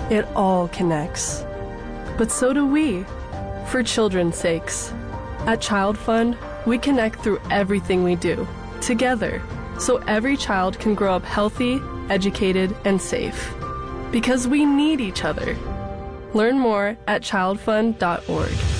It all connects. But so do we, for children's sakes. At Child Fund, we connect through everything we do, together, so every child can grow up healthy, educated, and safe. Because we need each other. Learn more at childfund.org.